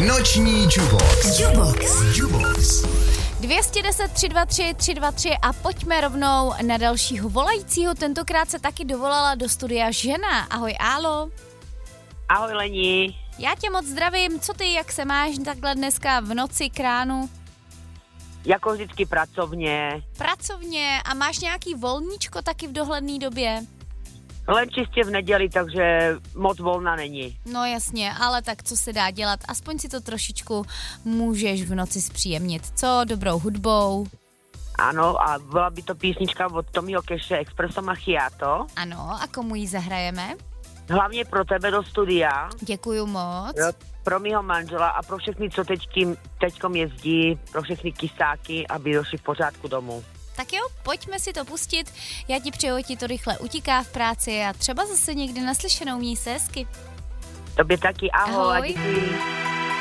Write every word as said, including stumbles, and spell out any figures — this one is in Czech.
Noční Jukebox. Jukebox. Jukebox. dvě stě deset, tři dva tři, tři dva tři a pojďme rovnou na dalšího volajícího. Tentokrát se taky dovolala do studia žena. Ahoj, Álo. Ahoj, Lení. Já tě moc zdravím. Co ty, jak se máš takhle dneska v noci k ránu? Jako vždycky pracovně. Pracovně. A máš nějaký volníčko taky v dohledné době? Len čistě v neděli, takže moc volna není. No jasně, ale tak co se dá dělat? Aspoň si to trošičku můžeš v noci zpříjemnit. Co? Dobrou hudbou? Ano, a byla by to písnička od Tommyho Cashe Espresso Macchiato. Ano, a komu ji zahrajeme? Hlavně pro tebe do studia. Děkuju moc. Jo, pro mýho manžela a pro všechny, co teďkým, teďkom jezdí, pro všechny kysáky, aby došli v pořádku domů. Tak jo, pojďme si to pustit. Já ti přeju, ti to rychle utíká v práci a třeba zase někdy naslyšenou, měj se hezky. Tobě taky ahoj. Ahoj. A díky.